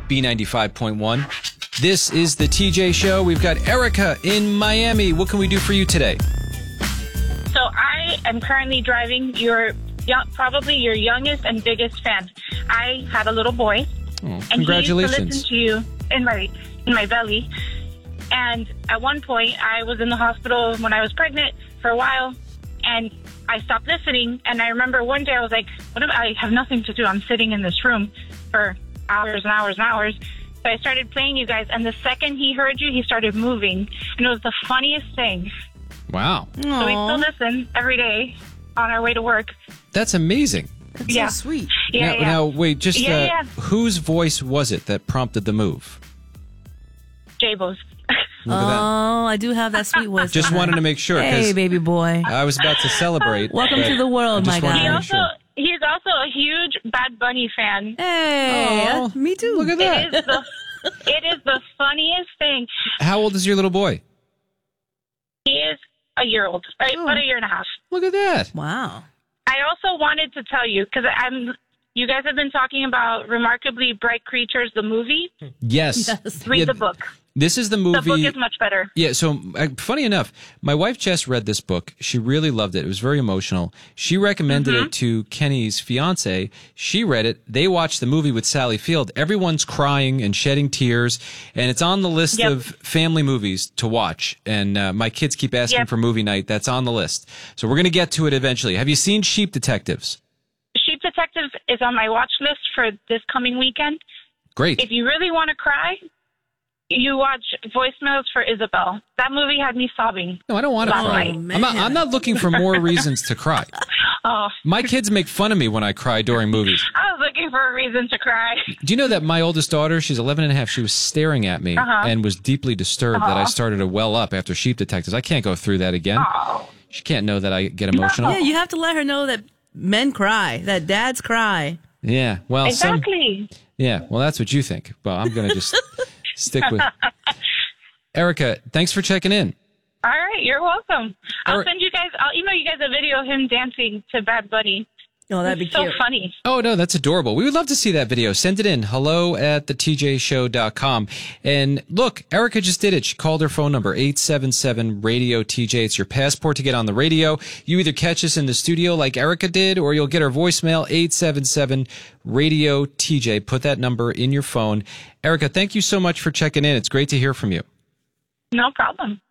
B95.1. This is the TJ Show. We've got Erica in Miami. What can we do for you today? So I am currently driving probably your youngest and biggest fan. I had a little boy. Oh, and congratulations. he used to listen to you in my belly. And at one point, I was in the hospital when I was pregnant for a while, and I stopped listening. And I remember one day I was like, I have nothing to do. I'm sitting in this room for hours and hours and hours. So I started playing you guys, and the second he heard you, he started moving. And it was the funniest thing. Wow. So we still listen every day on our way to work. That's amazing. That's so sweet. Yeah, Now, wait, just Yeah. whose voice was it that prompted the move? Jabo's. Look at that. Oh, I do have that sweet voice. Just wanted to make sure. 'cause Hey, baby boy. I was about to celebrate. Welcome but to the world, I just my wanted to guy. make sure. He's also a huge Bad Bunny fan. Hey, Oh, me too. Look at that. It is the funniest thing. How old is your little boy? He is a year old, about a year and a half. Look at that. Wow. I also wanted to tell you, because you guys have been talking about Remarkably Bright Creatures, the movie. Yes. Read the book. This is the movie. The book is much better. Yeah, so funny enough, my wife Jess read this book. She really loved it. It was very emotional. She recommended it to Kenny's fiance. She read it. They watched the movie with Sally Field. Everyone's crying and shedding tears, and it's on the list of family movies to watch. And my kids keep asking for movie night. That's on the list. So we're going to get to it eventually. Have you seen Sheep Detectives? Sheep Detectives is on my watch list for this coming weekend. Great. If you really want to cry, you watch Voicemails for Isabel. That movie had me sobbing. No, I don't want to Last cry. night. I'm not looking for more reasons to cry. Oh, My kids make fun of me when I cry during movies. I was looking for a reason to cry. Do you know that my oldest daughter, she's 11 and a half, she was staring at me and was deeply disturbed that I started to well up after Sheep Detectives. I can't go through that again. She can't know that I get emotional. Yeah, you have to let her know that men cry, that dads cry. Yeah, well, Exactly. well, that's what you think. Well, I'm going to just stick with Erica. Thanks for checking in. All right, you're welcome. I'll Alright. I'll email you guys a video of him dancing to Bad Bunny. Oh, that'd be It's so cute. funny. Oh, no, that's adorable. We would love to see that video. Send it in. hello@thetjshow.com. And look, Erica just did it. She called her phone number, 877-RADIO-TJ. It's your passport to get on the radio. You either catch us in the studio like Erica did, or you'll get her voicemail, 877-RADIO-TJ. Put that number in your phone. Erica, thank you so much for checking in. It's great to hear from you. No problem.